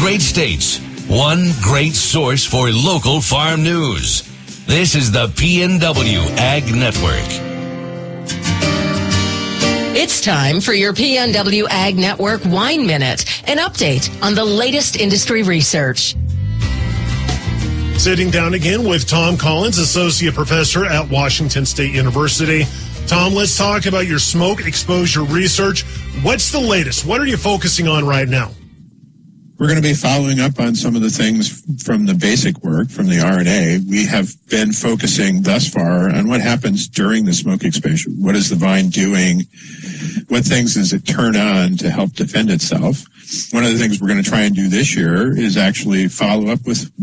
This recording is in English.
great states, one great source for local farm news. This is the PNW Ag Network. It's time for your PNW Ag Network Wine Minute, an update on the latest industry research. Sitting down again with Tom Collins, Associate Professor at Washington State University. Tom, let's talk about your smoke exposure research. What's the latest? What are you focusing on right now? We're going to be following up on some of the things from the basic work, from the RNA. We have been focusing thus far on what happens during the smoke exposure. What is the vine doing? What things does it turn on to help defend itself? One of the things we're going to try and do this year is actually follow up with